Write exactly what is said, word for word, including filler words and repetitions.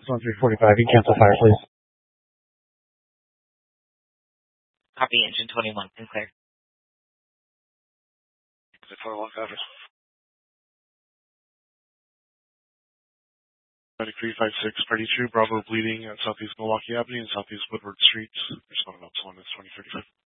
one three forty-five, you cancel fire, please. Copy, engine twenty-one, and clear. twenty-one, copy. three five six, thirty-two, Bravo bleeding at Southeast Milwaukee Avenue and Southeast Woodward Street. Responding up to one is twenty thirty-five.